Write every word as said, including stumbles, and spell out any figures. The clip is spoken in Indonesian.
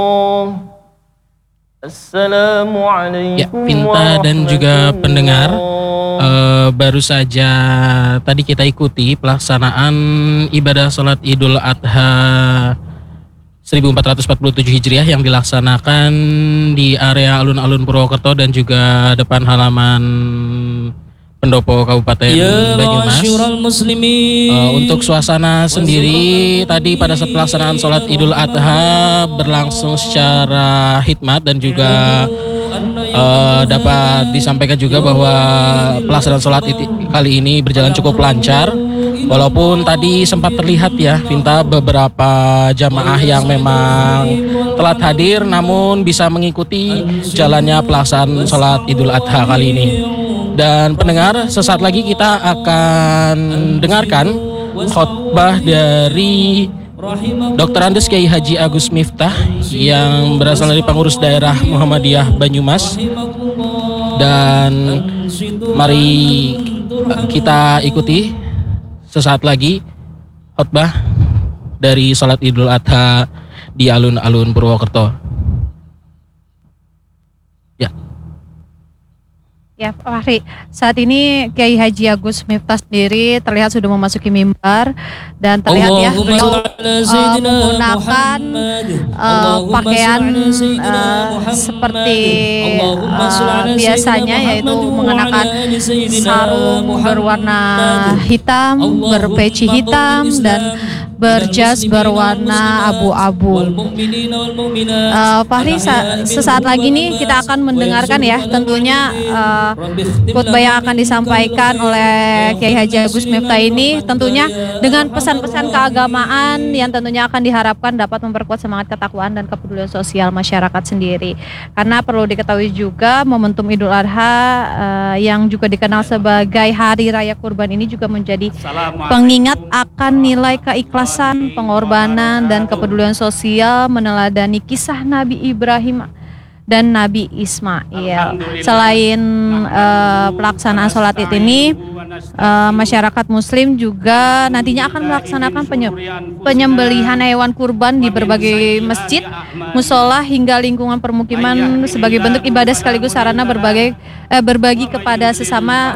Ya, Pinta dan juga pendengar, uh, baru saja tadi kita ikuti pelaksanaan ibadah sholat Idul Adha seribu empat ratus empat puluh tujuh Hijriah yang dilaksanakan di area alun-alun Purwokerto dan juga depan halaman Pendopo Kabupaten ya Banyumas. Uh, untuk suasana sendiri tadi pada saat pelaksanaan sholat Idul Adha berlangsung secara hikmat dan juga uh, dapat disampaikan juga bahwa pelaksanaan sholat kali ini berjalan cukup lancar. Walaupun tadi sempat terlihat ya Pinta beberapa jamaah yang memang telat hadir namun bisa mengikuti jalannya pelaksanaan sholat Idul Adha kali ini. Dan pendengar, sesaat lagi kita akan dengarkan khotbah dari Doktor Andes Kiai Haji Agus Miftah yang berasal dari pengurus daerah Muhammadiyah Banyumas. Dan mari kita ikuti sesaat lagi khotbah dari sholat Idul Adha di alun-alun Purwokerto. Ya. Ya, Pak Fahri, saat ini Kiai Haji Agus Miftah sendiri terlihat sudah memasuki mimbar dan terlihat ya beliau uh, menggunakan uh, pakaian uh, seperti uh, biasanya, yaitu mengenakan sarung berwarna hitam, berpeci hitam dan berjas berwarna abu-abu. Uh, Fahri, sesaat lagi nih kita akan mendengarkan ya tentunya uh, khutbah yang akan disampaikan oleh Kiai Haji Agus Miftah ini tentunya dengan pesan-pesan keagamaan yang tentunya akan diharapkan dapat memperkuat semangat ketakwaan dan kepedulian sosial masyarakat sendiri. Karena perlu diketahui juga momentum Idul Adha uh, yang juga dikenal sebagai Hari Raya Kurban ini juga menjadi pengingat akan nilai keikhlasan, pengorbanan dan kepedulian sosial meneladani kisah Nabi Ibrahim dan Nabi Ismail. Selain uh, pelaksanaan sholat id ini, uh, masyarakat muslim juga nantinya akan melaksanakan penye penyembelihan hewan kurban di berbagai masjid, musola hingga lingkungan permukiman sebagai bentuk ibadah sekaligus sarana berbagai uh, berbagi kepada sesama